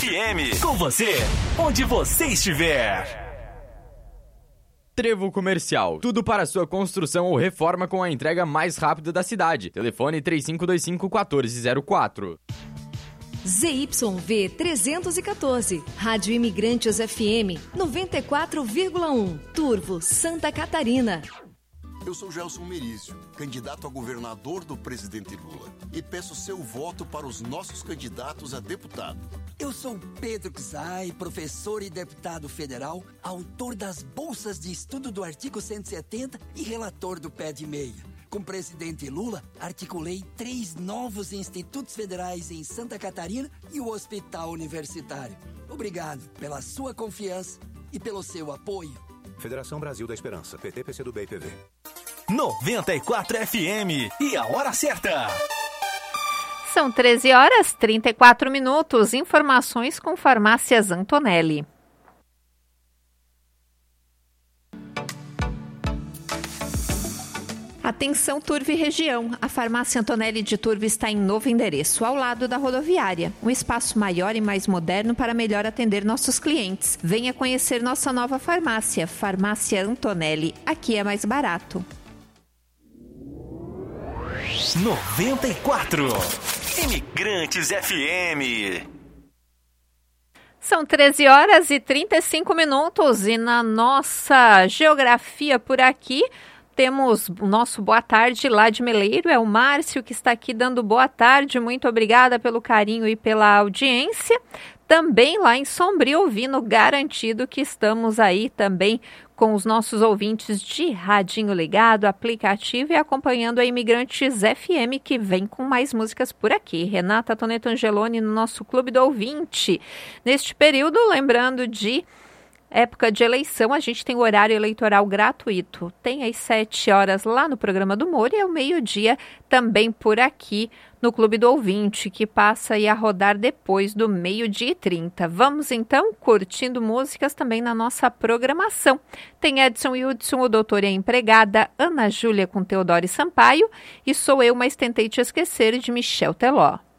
FM. Com você, onde você estiver. Trevo Comercial. Tudo para sua construção ou reforma com a entrega mais rápida da cidade. Telefone 3525-1404. ZYV 314, Rádio Imigrantes FM 94,1, Turvo, Santa Catarina. Eu sou Gelson Merizio, candidato a governador do presidente Lula, e peço seu voto para os nossos candidatos a deputado. Eu sou Pedro Czai, professor e deputado federal, autor das bolsas de estudo do artigo 170 e relator do Pé de Meia. Com o presidente Lula, articulei 3 novos institutos federais em Santa Catarina e o Hospital Universitário. Obrigado pela sua confiança e pelo seu apoio. Federação Brasil da Esperança, PT, PCdoB e PV. 94 FM e a hora certa. São 13h34. Informações com Farmácias Antonelli. Atenção Turvo e região. A Farmácia Antonelli de Turvo está em novo endereço, ao lado da rodoviária. Um espaço maior e mais moderno para melhor atender nossos clientes. Venha conhecer nossa nova farmácia, Farmácia Antonelli. Aqui é mais barato. 94 Imigrantes FM. São 13h35 e na nossa geografia por aqui temos o nosso boa tarde lá de Meleiro, é o Márcio que está aqui dando boa tarde, muito obrigada pelo carinho e pela audiência. Também lá em Sombrio, ouvindo, garantido que estamos aí também com os nossos ouvintes de radinho ligado, aplicativo e acompanhando a Imigrantes FM, que vem com mais músicas por aqui. Renata Toneto Angeloni no nosso Clube do Ouvinte. Neste período, lembrando de época de eleição, a gente tem o horário eleitoral gratuito. Tem às 7 horas lá no programa do Moro e ao meio-dia também por aqui no Clube do Ouvinte, que passa aí a rodar depois do 12h30. Vamos então curtindo músicas também na nossa programação. Tem Edson Hudson, o Doutor e a Empregada, Ana Júlia com Teodoro e Sampaio e Sou Eu, Mas Tentei Te Esquecer, de Michel Teló.